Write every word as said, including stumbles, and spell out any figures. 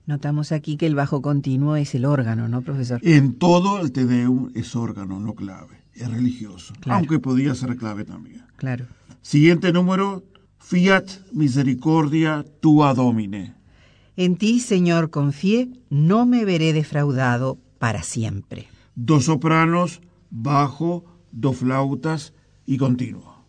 Notamos aquí que el bajo continuo es el órgano, ¿no, profesor? En todo el Te Deum es órgano, no clave. Es religioso, Claro. aunque podía ser clave también. Claro. Siguiente número, Fiat misericordia tua Domine. En ti, Señor, confié, no me veré defraudado para siempre. Dos sopranos, bajo, dos flautas y continuo.